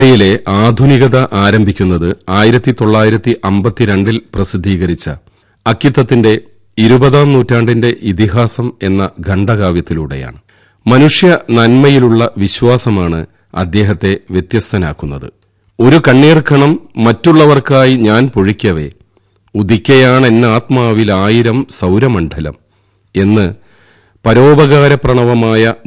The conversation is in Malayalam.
യിലെ ആധുനികത ആരംഭിക്കുന്നത് 1952 പ്രസിദ്ധീകരിച്ച അക്കിത്തത്തിന്റെ 20-ാം നൂറ്റാണ്ടിന്റെ ഇതിഹാസം എന്ന ഖണ്ഡകാവ്യത്തിലൂടെയാണ്. മനുഷ്യ നന്മയിലുള്ള വിശ്വാസമാണ് അദ്ദേഹത്തെ വ്യത്യസ്തനാക്കുന്നത്. ഒരു കണ്ണീർക്കണം മറ്റുള്ളവർക്കായി ഞാൻ പൊഴിക്കവേ, ഉദിക്കയാണെന്നാത്മാവിൽ 1000 സൗരമണ്ഡലം എന്ന് പരോപകാരപ്രണവമായ